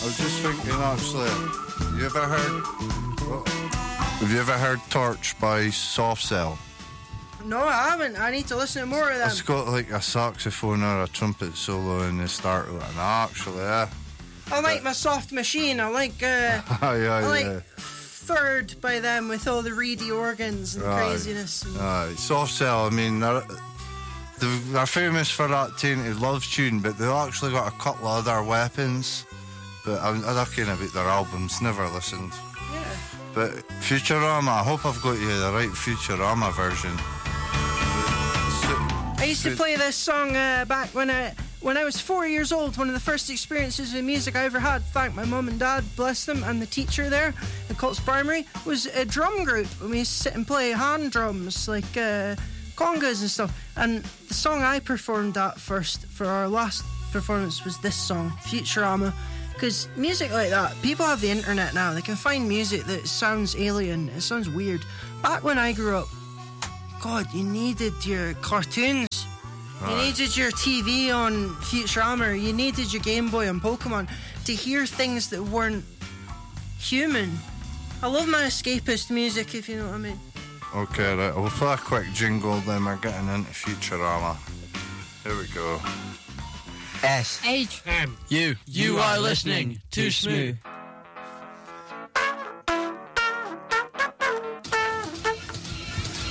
was just thinking, actually, have you ever heard Torch by Soft Cell? No, I haven't. I need to listen to more of them. It's got like a saxophone or a trumpet solo in the start of it, and actually, I like my Soft Machine. I like Third by them with all the reedy organs and craziness. Soft Cell, I mean, they're famous for that Tainted Love tune, but they've actually got a couple of other weapons. But I'm looking about their albums, never listened. Yeah. But Futurama, I hope I've got you the right Futurama version. I used to play this song back when I was 4 years old. One of the first experiences with music I ever had, thank my mum and dad, bless them, and the teacher there at Colts Primary, was a drum group. And we used to sit and play hand drums, like congas and stuff. And the song I performed at first for our last performance was this song, Futurama. Because music like that, people have the internet now. They can find music that sounds alien. It sounds weird. Back when I grew up, God, you needed your cartoons. You needed your TV on Futurama. You needed your Game Boy on Pokemon to hear things that weren't human. I love my escapist music, if you know what I mean. Okay, right. We'll play a quick jingle, then we're getting into Futurama. Here we go. S H M U. You are listening to Smooth.